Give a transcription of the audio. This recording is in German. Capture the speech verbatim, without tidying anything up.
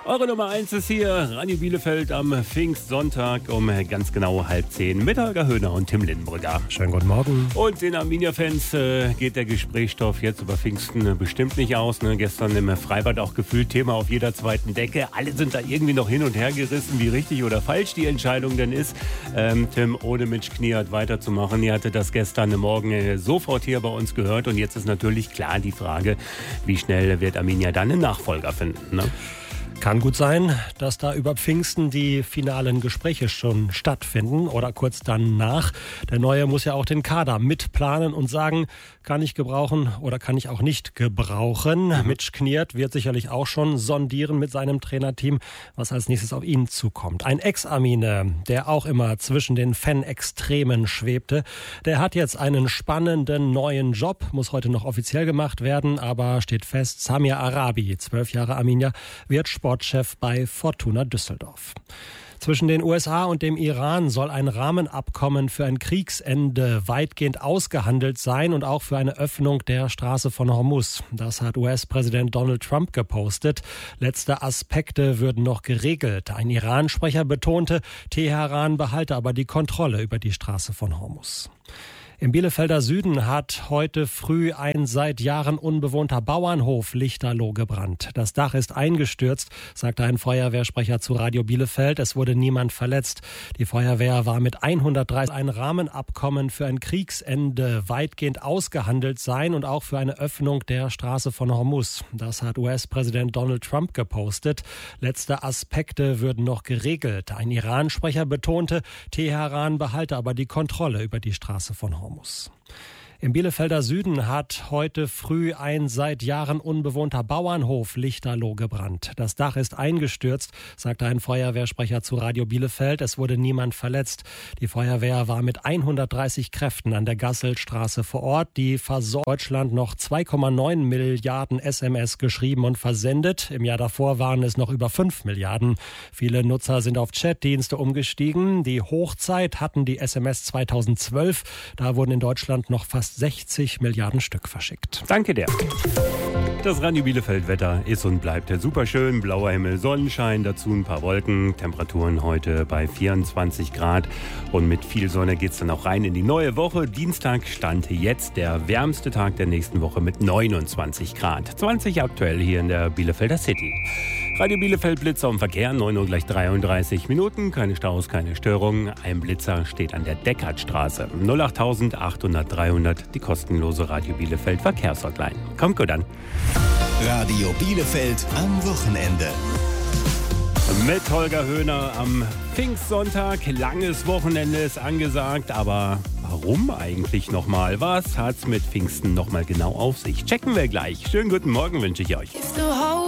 Eure Nummer eins ist hier, Radio Bielefeld am Pfingstsonntag um ganz genau halb zehn mit Holger Höhner und Tim Lindenbrügger. Schönen guten Morgen. Und den Arminia-Fans äh, geht der Gesprächsstoff jetzt über Pfingsten äh, bestimmt nicht aus. Ne? Gestern im Freibad auch gefühlt Thema auf jeder zweiten Decke. Alle sind da irgendwie noch hin und her gerissen, wie richtig oder falsch die Entscheidung denn ist. Ähm, Tim, ohne Mitch Kniat weiterzumachen. Ihr hattet das gestern Morgen äh, sofort hier bei uns gehört. Und jetzt ist natürlich klar die Frage, wie schnell wird Arminia dann einen Nachfolger finden, ne? Kann gut sein, dass da über Pfingsten die finalen Gespräche schon stattfinden oder kurz danach. Der Neue muss ja auch den Kader mitplanen und sagen, kann ich gebrauchen oder kann ich auch nicht gebrauchen. Mhm. Mitch Kniat wird sicherlich auch schon sondieren mit seinem Trainerteam, was als nächstes auf ihn zukommt. Ein Ex-Armine, der auch immer zwischen den Fan-Extremen schwebte, der hat jetzt einen spannenden neuen Job, muss heute noch offiziell gemacht werden, aber steht fest, Samir Arabi, zwölf Jahre Arminia, wird Sport Sportchef bei Fortuna Düsseldorf. Zwischen den U S A und dem Iran soll ein Rahmenabkommen für ein Kriegsende weitgehend ausgehandelt sein und auch für eine Öffnung der Straße von Hormuz. Das hat U S-Präsident Donald Trump gepostet. Letzte Aspekte würden noch geregelt. Ein Iran-Sprecher betonte, Teheran behalte aber die Kontrolle über die Straße von Hormuz. Im Bielefelder Süden hat heute früh ein seit Jahren unbewohnter Bauernhof lichterloh gebrannt. Das Dach ist eingestürzt, sagte ein Feuerwehrsprecher zu Radio Bielefeld. Es wurde niemand verletzt. Die Feuerwehr war mit hundertdreißig ein Rahmenabkommen für ein Kriegsende weitgehend ausgehandelt sein und auch für eine Öffnung der Straße von Hormuz. Das hat U S-Präsident Donald Trump gepostet. Letzte Aspekte würden noch geregelt. Ein Iran-Sprecher betonte, Teheran behalte aber die Kontrolle über die Straße von Hormuz. Muss. Im Bielefelder Süden hat heute früh ein seit Jahren unbewohnter Bauernhof lichterloh gebrannt. Das Dach ist eingestürzt, sagte ein Feuerwehrsprecher zu Radio Bielefeld. Es wurde niemand verletzt. Die Feuerwehr war mit hundertdreißig Kräften an der Gasselstraße vor Ort. Die versorgt Deutschland noch zwei Komma neun Milliarden S M S geschrieben und versendet. Im Jahr davor waren es noch über fünf Milliarden. Viele Nutzer sind auf Chatdienste umgestiegen. Die Hochzeit hatten die S M S zweitausendzwölf. Da wurden in Deutschland noch fast sechzig Milliarden Stück verschickt. Danke dir. Das Radio Bielefeld-Wetter ist und bleibt super schön. Blauer Himmel, Sonnenschein, dazu ein paar Wolken. Temperaturen heute bei vierundzwanzig Grad. Und mit viel Sonne geht es dann auch rein in die neue Woche. Dienstag stand jetzt der wärmste Tag der nächsten Woche mit neunundzwanzig Grad. zwanzig aktuell hier in der Bielefelder City. Radio Bielefeld Blitzer um Verkehr, neun Uhr gleich dreiunddreißig Minuten. Keine Staus, keine Störungen. Ein Blitzer steht an der Deckertstraße. null acht achthundert dreihundert, die kostenlose Radio Bielefeld Verkehrshotline. Kommt gut an. Radio Bielefeld am Wochenende. Mit Holger Höhner am Pfingstsonntag. Langes Wochenende ist angesagt, aber warum eigentlich nochmal? Was hat's mit Pfingsten nochmal genau auf sich? Checken wir gleich. Schönen guten Morgen wünsche ich euch.